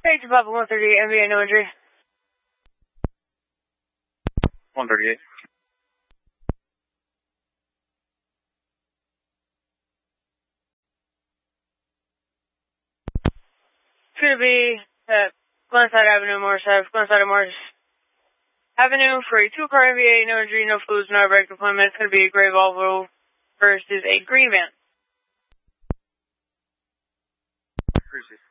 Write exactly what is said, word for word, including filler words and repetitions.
Page Papa one thirty-eight, N B A, no injury. one thirty-eight. It's going to be at Glenside Avenue, Morris Ave, Glenside Morris Avenue for a two-car N B A, no injury, no fluids, no direct deployment. It's going to be a gray Volvo versus a green van. Appreciate it.